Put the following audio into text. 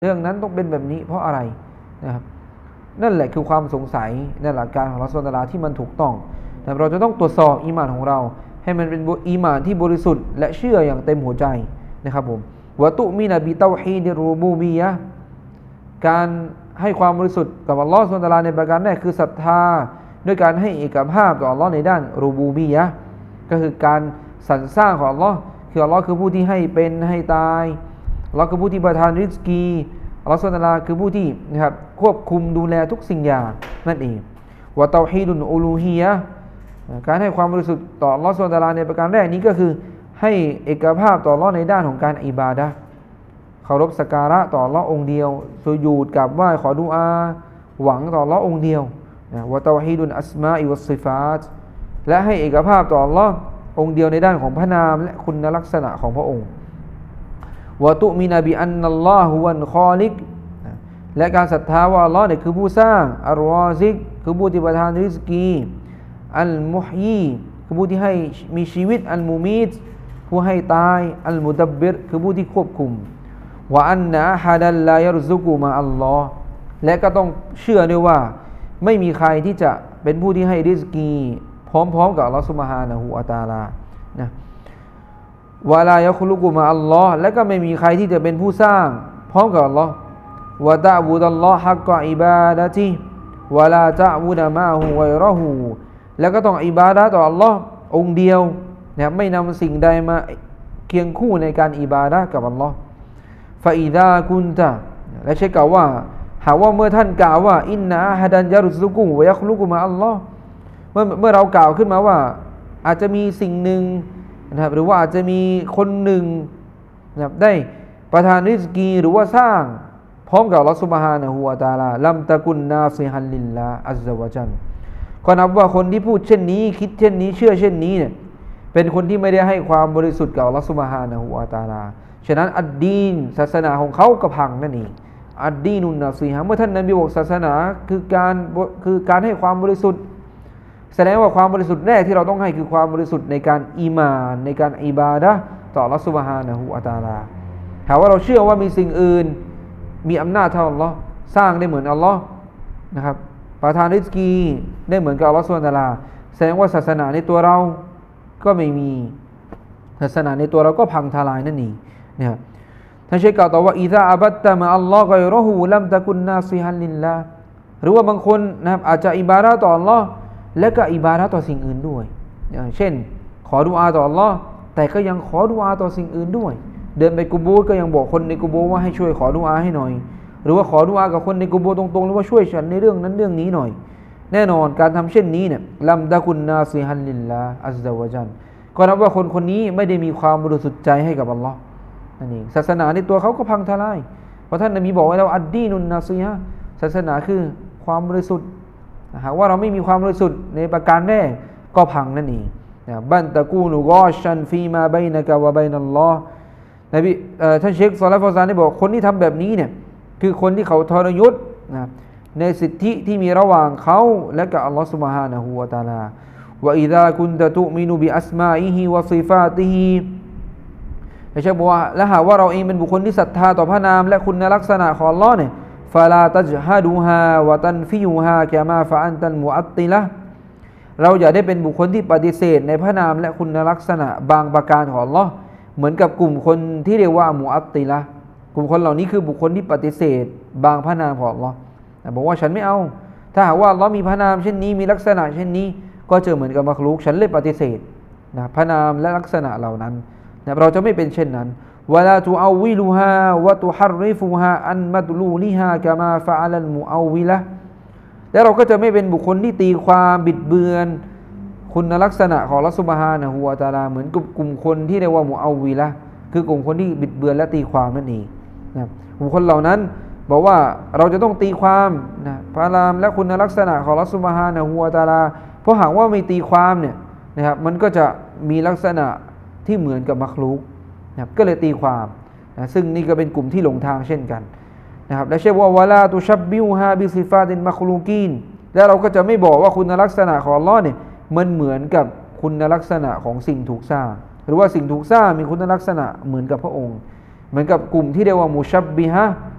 เรื่องนั้นต้องเป็นแบบนี้เพราะอะไรนะครับนั่นแหละคือความสงสัยในหลักการของอัลเลาะห์ซุบฮานะฮูวะตะอาลาที่มันถูกต้องแต่เราจะต้องตรวจสอบอีหม่านของเราให้มันเป็นอีหม่านที่บริสุทธิ์และเชื่ออย่างเต็มหัวใจนะครับผมวะตุมินะบิเตาฮีดิรูบูบียะห์การให้ความบริสุทธิ์กับอัลเลาะห์ซุบฮานะฮูวะตะอาลาในประการแรกคือศรัทธาด้วยการให้เอกภาพต่ออัลเลาะห์ในด้านรูบูบียะห์ก็คือการสรรสร้างของอัลเลาะห์คืออัลเลาะห์คือผู้ที่ให้เป็นให้ตายอัลเลาะห์คือผู้ที่ประทานริซกีอัลเลาะห์ซุบฮานะฮูวะตะอาลาคือผู้ที่นะครับควบคุมดูแลทุกสิ่งอย่างนั่นเองวะเตาฮีดุลอูลูฮียะห์การให้ความบริสุทธิ์ต่ออัลเลาะห์ซุบฮานะฮูวะตะอาลาในประการแรกนี้ก็คือให้เอกภาพต่ออัลเลาะห์ในด้านของการอิบาดะห์เคารพสักการะต่ออัลเลาะห์องค์เดียวสุญูดกราบไหว้ขอดุอาหวังต่ออัลเลาะห์องค์เดียววะเตาฮีดุลอัสมาอิวัสซิฟาตและให้เอกภาพต่ออัลเลาะห์องค์เดียวในด้านของพระนามและคุณลักษณะของพระองค์วะตุมินะบิอันนัลลอฮุวัลคอลิกและการศรัทธาว่าอัลเลาะห์เนี่ยคือผู้สร้างอัลรอซิกคือผู้ที่ประทานริซกีอัลมุฮยีคือผู้ที่ให้มีชีวิตอัลมุมีตผู้ให้ตายอัลมุดับบิรคือผู้ที่ควบคุมวะอันนะฮะดัลลายรซุกุมาอัลลอฮ์และก็ต้องเชื่อด้วยว่าไม่มีใครที่จะเป็นผู้ที่ให้ริซกีพร้อมๆกับอัลลอฮ์ซุบฮานะฮูวะตะอาลานะวะลายะคุลุกุมาอัลลอฮ์และก็ไม่มีใครที่จะเป็นผู้สร้างพร้อมกับอัลลอฮ์วะตะบุดัลลอฮ์ฮักกะอิบาดะติวะลาตะบุดะมาฮูไกเราะฮูแล้วก็ต้องอิบาดะห์ต่ออัลลอฮ์องค์เดียวนะครับไม่นำสิ่งใดมาเคียงคู่ในการอิบาดะห์กับอัลลอฮ์ฟะอิซากุนตะและใช้กล่าวว่าหากว่าเมื่อท่านกล่าวว่าอินนะอะฮะดันยะรุซุกุวะยัคลุกุมาอัลลอฮ์เมื่อเรากล่าวขึ้นมาว่าอาจจะมีสิ่งหนึ่งนะครับหรือว่าอาจจะมีคนหนึ่งนะครับได้ประทานริซกีหรือว่าสร้างพร้อมกับอัลเลาะห์ซุบฮานะฮูวะตะอาลาลัมตะกุนนาซิฮันลิลลาฮ์อัซซะวะญัลก็นับว่าคนที่พูดเช่นนี้คิดเช่นนี้เชื่อเช่นนี้เนี่ยเป็นคนที่ไม่ได้ให้ความบริสุทธิ์กับอัลเลาะห์ซุบฮานะฮูวะตะอาลาฉะนั้นอัดดีนศาสนาของเขาก็พังนั่นเองอัดดีนุนนาซีฮะเมื่อท่านนบีบอกศาสนาคือการให้ความบริสุทธิ์แสดงว่าความบริสุทธิ์แรกที่เราต้องให้คือความบริสุทธิ์ในการอีหม่านในการอิบาดะห์ต่ออัลเลาะห์ซุบฮานะฮูวะตะอาลาหากว่าเราเชื่อว่ามีสิ่งอื่นมีอำนาจเท่าอัลเลาะห์สร้างได้เหมือนอัลเลาะห์นะครับประทานริซกีได้เหมือนกับอัลเลาะห์ซุบฮานะฮูวะตะอาลาแสดงว่าศาสนาในตัวเราก็ไม่มีศาสนาในตัวเราก็พังทลายนั่นเองนะครับท่านเชคกล่าวต่อว่าอิซาอับัตตะมะอัลลอฮ์กอยเราะฮูลัมตะกุนนาซิฮันลิลลาห์หรือว่าบางคนนะครับอาจจะอิบาดะห์ต่ออัลเลาะห์และก็อิบาดะห์ต่อสิ่งอื่นด้วยอย่างเช่นขอดุอาต่ออัลเลาะห์แต่ก็ยังขอดุอาต่อสิ่งอื่นด้วยเดินไปกุโบร์ก็ยังบอกคนในกุโบร์ว่าให้ช่วยขอดุอาให้หน่อยหรือว่าขอดุอากับคนในกุโบร์ตรงๆหรือว่าช่วยฉันในเรื่องนั้นเรื่องนี้หน่อยแน่นอนการทำเช่นนี้เนี่ยลัมตะกุนนาซิฮันลิลลาห์อัซซะวะญัลก็นับว่าคนนี้ไม่ได้มีความบริสุทธิ์ใจให้กับอัลเลาะห์นั่นเองศาสนาในตัวเขาก็พังทลายเพราะท่านนบีบอกไว้แล้วอัดดีนุนนาซีฮะศาสนาคือความบริสุทธิ์หากว่าเราไม่มีความบริสุทธิ์ในประการแรกก็พังนั่นเองบันตะกูนุกอชันฟีมาบัยนะกะวะบัยนัลลอฮ์นบีท่านเชคซอลิห์ ฟาวซานได้บอกคนที่ทำแบบนี้เนี่ยคือคนที่เขาทรยศนะในสิทธิที่มีระหว่างเขาและกับอัลลอฮ์ซุบฮานะฮูวะตะอาลาวะอิซากุนตะตุมินุบิอัสมาอิฮิวะซิฟาติฮิและเชคบอกว่าและหากว่าเราเองเป็นบุคคลที่ศรัทธาต่อพระนามและคุณลักษณะของอัลลอฮ์เนี่ยฟาลาตัจฮะดูฮาวะตันฟิยูฮากะมาฟะอันตัลมุอัตติละเราอย่าได้เป็นบุคคลที่ปฏิเสธในพระนามและคุณลักษณะบางประการของอัลลอฮ์เหมือนกับกลุ่มคนที่เรียกว่ามุอัตติละกลุ่มคนเหล่านี้คือบุคคลที่ปฏิเสธบางพระนามของอัลลอฮ์บอกว่าฉันไม่เอาถ้าหากว่าอัลลอฮ์มีพระนามเช่นนี้มีลักษณะเช่นนี้ก็จะเหมือนกับมักลุกฉันเลยปฏิเสธนะพระนามและลักษณะเหล่านั้นนะเราจะไม่เป็นเช่นนั้นวะลาตุเอาวิลูฮาวะตุฮัรริฟูฮาอันมัดลูลิฮากะมาฟะอัลัลมุเอาวิละและเราก็จะไม่เป็นบุคคลที่ตีความบิดเบือนคุณลักษณะของอัลเลาะห์ซุบฮานะฮูวะตะอาลาเหมือนกับกลุ่มคนที่เรียกว่ามุเอาวิละคือกลุ่มคนที่บิดเบือนและตีความนั่นเองนะกลุ่มคนเหล่านั้นบอกว่าเราจะต้องตีความนะพระนามและคุณลักษณะของอัลเลาะห์ซุบฮานะฮูวะตะอาลาเพราะหากว่าไม่ตีความเนี่ยนะครับมันก็จะมีลักษณะที่เหมือนกับมักลุกนะครับก็เลยตีความนะซึ่งนี่ก็เป็นกลุ่มที่หลงทางเช่นกันนะครับและเช่นว่าวะลาตุชับบิวฮาบิซิฟาตินมักลูกีนและเราก็จะไม่บอกว่าคุณลักษณะของอัลเลาะห์เนี่ยมันเหมือนกับคุณลักษณะของสิ่งถูกสร้างหรือว่าสิ่งถูกสร้างมีคุณลักษณะเหมือนกับพระองค์เหมือนกับกลุ่มที่เรียกว่ามุชับบิฮะ